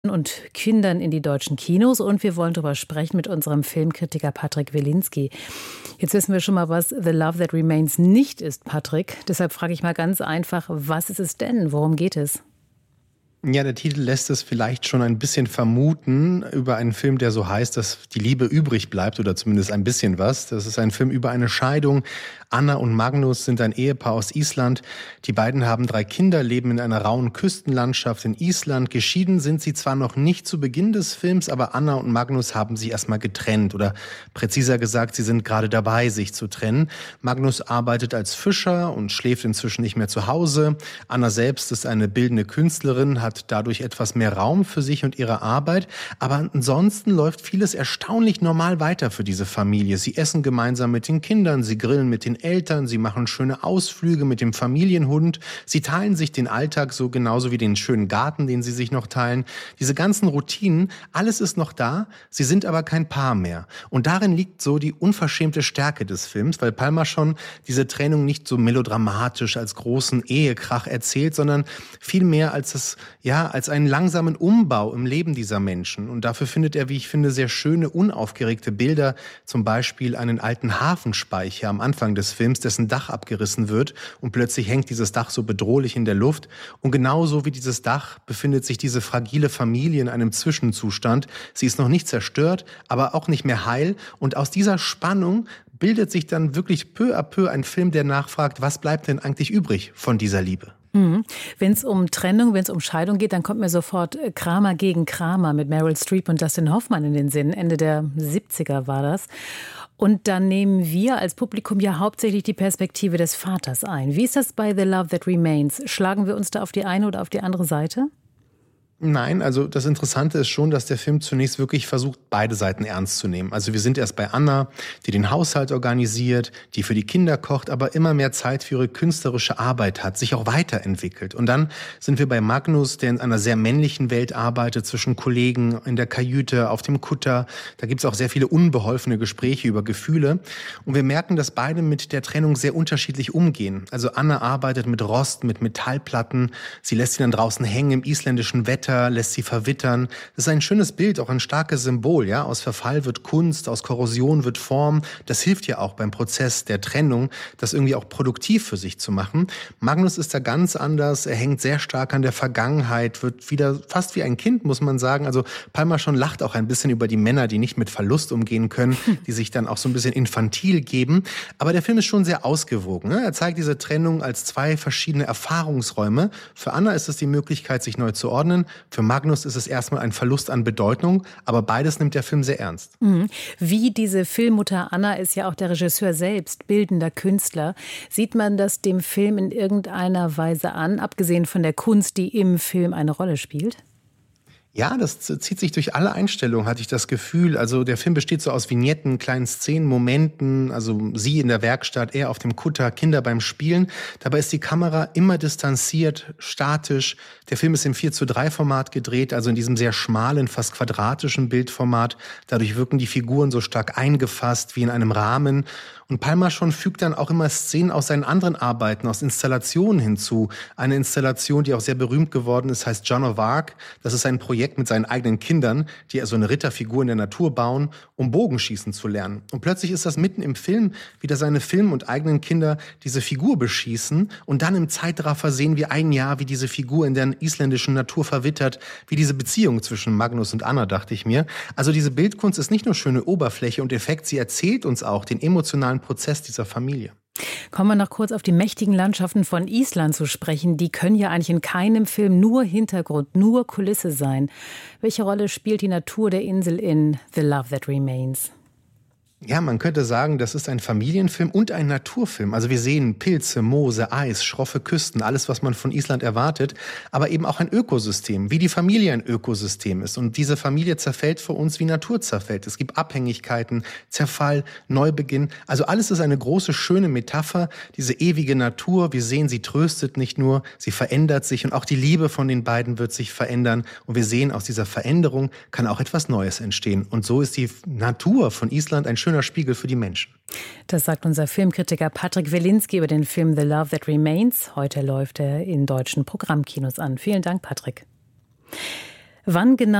und Kindern in die deutschen Kinos, und wir wollen darüber sprechen mit unserem Filmkritiker Patrick Wilinski. Jetzt wissen wir schon mal, was The Love That Remains nicht ist, Patrick. Deshalb frage ich mal ganz einfach, was ist es denn? Worum geht es? Ja, der Titel lässt es vielleicht schon ein bisschen vermuten über einen Film, der so heißt, dass die Liebe übrig bleibt oder zumindest ein bisschen was. Das ist ein Film über eine Scheidung. Anna und Magnus sind ein Ehepaar aus Island. Die beiden haben 3 Kinder, leben in einer rauen Küstenlandschaft in Island. Geschieden sind sie zwar noch nicht zu Beginn des Films, aber Anna und Magnus haben sich erstmal getrennt. Oder präziser gesagt, sie sind gerade dabei, sich zu trennen. Magnus arbeitet als Fischer und schläft inzwischen nicht mehr zu Hause. Anna selbst ist eine bildende Künstlerin, hat dadurch etwas mehr Raum für sich und ihre Arbeit. Aber ansonsten läuft vieles erstaunlich normal weiter für diese Familie. Sie essen gemeinsam mit den Kindern, sie grillen mit den Eltern, sie machen schöne Ausflüge mit dem Familienhund. Sie teilen sich den Alltag so genauso wie den schönen Garten, den sie sich noch teilen. Diese ganzen Routinen, alles ist noch da. Sie sind aber kein Paar mehr. Und darin liegt so die unverschämte Stärke des Films, weil Palma schon diese Trennung nicht so melodramatisch als großen Ehekrach erzählt, sondern vielmehr als einen langsamen Umbau im Leben dieser Menschen. Und dafür findet er, wie ich finde, sehr schöne, unaufgeregte Bilder. Zum Beispiel einen alten Hafenspeicher am Anfang des Films, dessen Dach abgerissen wird. Und plötzlich hängt dieses Dach so bedrohlich in der Luft. Und genauso wie dieses Dach befindet sich diese fragile Familie in einem Zwischenzustand. Sie ist noch nicht zerstört, aber auch nicht mehr heil. Und aus dieser Spannung bildet sich dann wirklich peu à peu ein Film, der nachfragt, was bleibt denn eigentlich übrig von dieser Liebe? Wenn es um Trennung, wenn es um Scheidung geht, dann kommt mir sofort Kramer gegen Kramer mit Meryl Streep und Dustin Hoffmann in den Sinn. Ende der 70er war das. Und dann nehmen wir als Publikum ja hauptsächlich die Perspektive des Vaters ein. Wie ist das bei The Love That Remains? Schlagen wir uns da auf die eine oder auf die andere Seite? Nein, also das Interessante ist schon, dass der Film zunächst wirklich versucht, beide Seiten ernst zu nehmen. Also wir sind erst bei Anna, die den Haushalt organisiert, die für die Kinder kocht, aber immer mehr Zeit für ihre künstlerische Arbeit hat, sich auch weiterentwickelt. Und dann sind wir bei Magnus, der in einer sehr männlichen Welt arbeitet, zwischen Kollegen, in der Kajüte, auf dem Kutter. Da gibt es auch sehr viele unbeholfene Gespräche über Gefühle. Und wir merken, dass beide mit der Trennung sehr unterschiedlich umgehen. Also Anna arbeitet mit Rost, mit Metallplatten. Sie lässt sie dann draußen hängen im isländischen Wetter, lässt sie verwittern. Das ist ein schönes Bild, auch ein starkes Symbol. Ja? Aus Verfall wird Kunst, aus Korrosion wird Form. Das hilft ja auch beim Prozess der Trennung, das irgendwie auch produktiv für sich zu machen. Magnus ist da ganz anders. Er hängt sehr stark an der Vergangenheit, wird wieder fast wie ein Kind, muss man sagen. Also Palma schon lacht auch ein bisschen über die Männer, die nicht mit Verlust umgehen können, die sich dann auch so ein bisschen infantil geben. Aber der Film ist schon sehr ausgewogen. Ne? Er zeigt diese Trennung als 2 verschiedene Erfahrungsräume. Für Anna ist es die Möglichkeit, sich neu zu ordnen. Für Magnus ist es erstmal ein Verlust an Bedeutung, aber beides nimmt der Film sehr ernst. Wie diese Filmmutter Anna ist ja auch der Regisseur selbst, bildender Künstler. Sieht man das dem Film in irgendeiner Weise an, abgesehen von der Kunst, die im Film eine Rolle spielt? Ja, das zieht sich durch alle Einstellungen, hatte ich das Gefühl. Also der Film besteht so aus Vignetten, kleinen Szenen, Momenten. Also sie in der Werkstatt, er auf dem Kutter, Kinder beim Spielen. Dabei ist die Kamera immer distanziert, statisch. Der Film ist im 4:3 gedreht, also in diesem sehr schmalen, fast quadratischen Bildformat. Dadurch wirken die Figuren so stark eingefasst wie in einem Rahmen. Und Palma schon fügt dann auch immer Szenen aus seinen anderen Arbeiten, aus Installationen hinzu. Eine Installation, die auch sehr berühmt geworden ist, heißt Joan of Arc. Das ist ein Projekt mit seinen eigenen Kindern, die so eine Ritterfigur in der Natur bauen, um Bogenschießen zu lernen. Und plötzlich ist das mitten im Film, wie da seine Film- und eigenen Kinder diese Figur beschießen. Und dann im Zeitraffer sehen wir ein Jahr, wie diese Figur in der isländischen Natur verwittert, wie diese Beziehung zwischen Magnus und Anna, dachte ich mir. Also diese Bildkunst ist nicht nur schöne Oberfläche und Effekt, sie erzählt uns auch den emotionalen Prozess dieser Familie. Kommen wir noch kurz auf die mächtigen Landschaften von Island zu sprechen. Die können ja eigentlich in keinem Film nur Hintergrund, nur Kulisse sein. Welche Rolle spielt die Natur der Insel in The Love That Remains? Ja, man könnte sagen, das ist ein Familienfilm und ein Naturfilm. Also wir sehen Pilze, Moose, Eis, schroffe Küsten, alles, was man von Island erwartet, aber eben auch ein Ökosystem, wie die Familie ein Ökosystem ist. Und diese Familie zerfällt für uns, wie Natur zerfällt. Es gibt Abhängigkeiten, Zerfall, Neubeginn. Also alles ist eine große, schöne Metapher, diese ewige Natur. Wir sehen, sie tröstet nicht nur, sie verändert sich und auch die Liebe von den beiden wird sich verändern. Und wir sehen, aus dieser Veränderung kann auch etwas Neues entstehen. Und so ist die Natur von Island ein schöner Spiegel für die Menschen. Das sagt unser Filmkritiker Patrick Wilinski über den Film The Love That Remains. Heute läuft er in deutschen Programmkinos an. Vielen Dank, Patrick. Wann genau